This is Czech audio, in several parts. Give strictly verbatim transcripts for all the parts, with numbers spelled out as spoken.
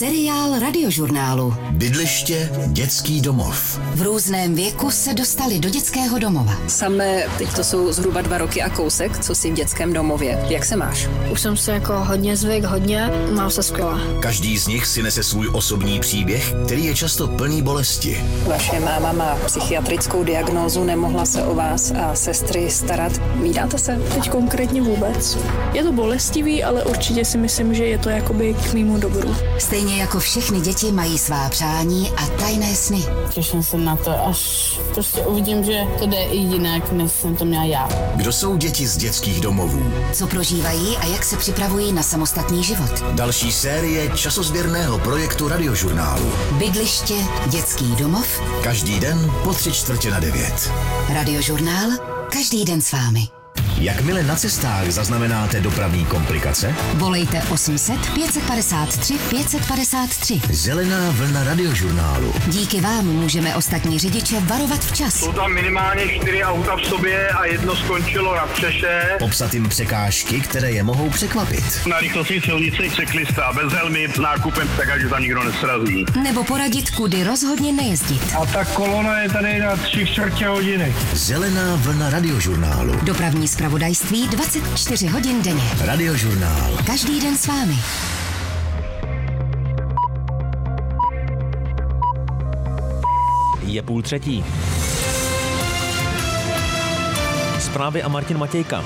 Seriál Radiožurnálu. Bydliště, dětský domov. V různém věku se dostali do dětského domova. Samé, teď to jsou zhruba dva roky a kousek, co jsi v dětském domově. Jak se máš? Už jsem se jako hodně zvyk, hodně, mám se skvěle. Každý z nich si nese svůj osobní příběh, který je často plný bolesti. Vaše máma má psychiatrickou diagnózu, nemohla se o vás a sestry starat. Vídáte se? Teď konkrétně vůbec. Je to bolestivý, ale určitě si myslím, že je to jakoby k mému dobru. Stejně jako všechny děti mají svá přání a tajné sny. Těším se na to, až prostě uvidím, že to jde i jinak, než jsem to měla já. Kdo jsou děti z dětských domovů? Co prožívají a jak se připravují na samostatný život? Další série časozběrného projektu Radiožurnálu. Bydliště, dětský domov. Každý den po tři čtvrtě na devět. Radiožurnál, každý den s vámi. Jakmile na cestách zaznamenáte dopravní komplikace, volejte osm set pět padesát tři pět padesát tři. Zelená vlna Radiožurnálu. Díky vám můžeme ostatní řidiče varovat včas. Jsou tam minimálně čtyři auta v sobě a jedno skončilo na střeše. Popsat jim překážky, které je mohou překvapit. Na rychlostní silnici cyklista bez helmy s nákupem, tak ať tam nikdo nesrazí. Nebo poradit, kudy rozhodně nejezdit. A ta kolona je tady na tři čtvrtě hodiny. Zelená vlna Radiožurnálu. Dopravní zpravodajství dvacet čtyři hodin denně. Radiožurnál. Každý den s vámi. Je půl třetí. Zprávy a Martin Matějka.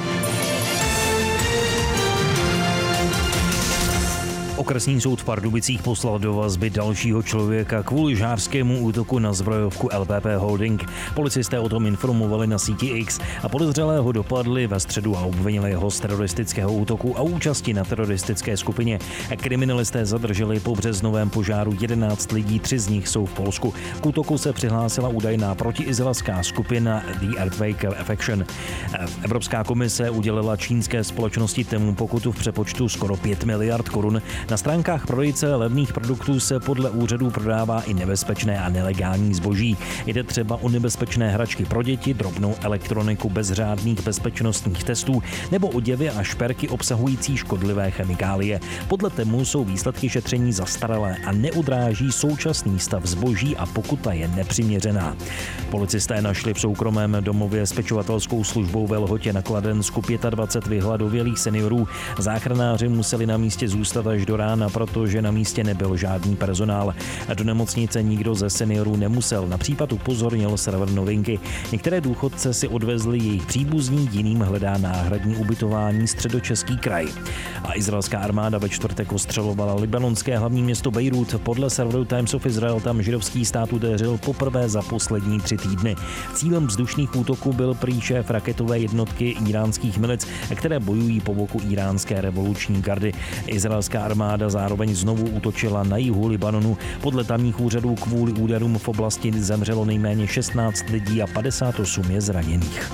Okresní soud v Pardubicích poslal do vazby dalšího člověka kvůli žhářskému útoku na zbrojovku L P P Holding. Policisté o tom informovali na síti X a podezřelého dopadli ve středu a obvinili ho z teroristického útoku a účasti na teroristické skupině. Kriminalisté zadrželi po březnovém požáru jedenáct lidí, tři z nich jsou v Polsku. K útoku se přihlásila údajná protiizraelská skupina The Earthquake Faction. Evropská komise udělila čínské společnosti Temu pokutu v přepočtu skoro pět miliard korun. Na stránkách prodejce levných produktů se podle úřadů prodává i nebezpečné a nelegální zboží. Jde třeba o nebezpečné hračky pro děti, drobnou elektroniku bez řádných bezpečnostních testů nebo oděvy a šperky obsahující škodlivé chemikálie. Podle Temu jsou výsledky šetření zastaralé a neodráží současný stav zboží a pokuta je nepřiměřená. Policisté našli v soukromém domově s pečovatelskou službou ve Lhotě na Kladensku dvacet pět vyhladovělých seniorů. Záchranáři museli na místě zůstat až do rána, protože na místě nebyl žádný personál. Do nemocnice nikdo ze seniorů nemusel. Na případ upozornil server Novinky. Některé důchodce si odvezli jejich příbuzní, jiným hledá náhradní ubytování Středočeský kraj. A izraelská armáda ve čtvrtek ostřelovala libanonské hlavní město Bejrút. Podle serveru Times of Israel tam židovský stát udeřil poprvé za poslední tři týdny. Cílem vzdušných útoků byl prý šéf raketové jednotky íránských milic, které bojují po boku íránské revoluční gardy. Izraelská armáda zároveň znovu útočila na jihu Libanonu. Podle tamních úřadů kvůli úderům v oblasti zemřelo nejméně šestnáct lidí a padesát osm je zraněných.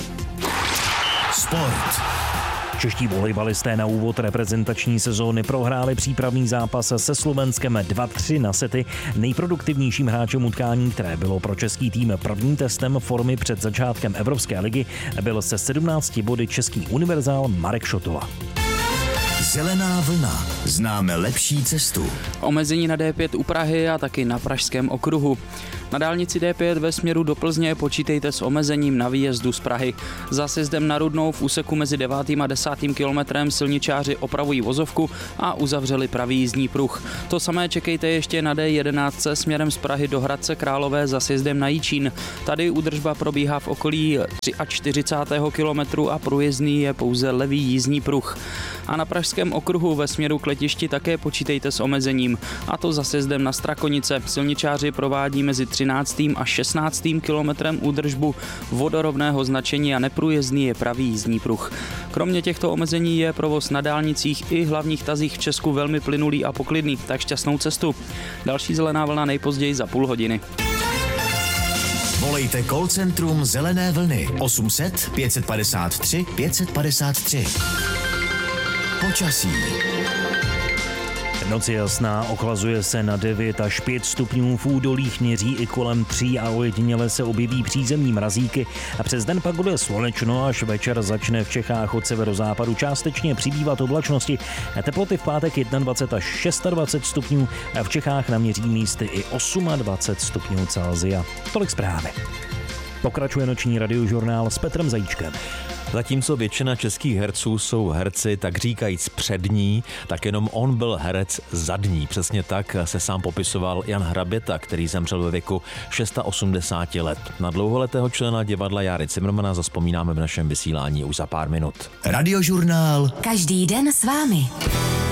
Sport. Čeští volejbalisté na úvod reprezentační sezóny prohráli přípravný zápas se Slovenskem dva tři na sety. Nejproduktivnějším hráčem utkání, které bylo pro český tým prvním testem formy před začátkem Evropské ligy, byl se sedmnácti body český univerzál Marek Šotova. Zelená vlna. Známe lepší cestu. Omezení na D pět u Prahy a taky na Pražském okruhu. Na dálnici D pět ve směru do Plzně počítejte s omezením na výjezdu z Prahy. Za sjezdem na Rudnou v úseku mezi devátým a desátým kilometrem silničáři opravují vozovku a uzavřeli pravý jízdní pruh. To samé čekejte ještě na D jedenáct směrem z Prahy do Hradce Králové za sjezdem na Jičín. Tady údržba probíhá v okolí čtyřicátého třetího kilometru a průjezdný je pouze levý jízdní pruh. A na Pražském okruhu ve směru k letišti také počítejte s omezením, a to za sjezdem na Strakonice. Silničáři provádí mezi třináctým a šestnáctým kilometrem údržbu vodorovného značení a neprůjezdný je pravý jízdní pruh. Kromě těchto omezení je provoz na dálnicích i hlavních tazích v Česku velmi plynulý a poklidný, tak šťastnou cestu. Další zelená vlna nejpozději za půl hodiny. Volejte call centrum Zelené vlny osm set pět padesát tři pět padesát tři. Počasí. Noc je jasná, ochlazuje se na devět až pět stupňů, v údolích měří i kolem tří a ojediněle se objeví přízemní mrazíky a přes den pak bude slunečno, až večer začne v Čechách od severozápadu částečně přibývat oblačnosti. Teploty v pátek dvacet jedna až dvacet šest stupňů a v Čechách naměří místy i dvacet osm stupňů Celsia. Tolik zprávy. Pokračuje noční radiožurnál s Petrem Zajíčkem. Zatímco většina českých herců jsou herci tak říkajíc přední, tak jenom on byl herec zadní. Přesně tak se sám popisoval Jan Hraběta, který zemřel ve věku osmdesáti šesti let. Na dlouholetého člena divadla Járy Cimrmana zazpomínáme v našem vysílání už za pár minut. Radiožurnál. Každý den s vámi.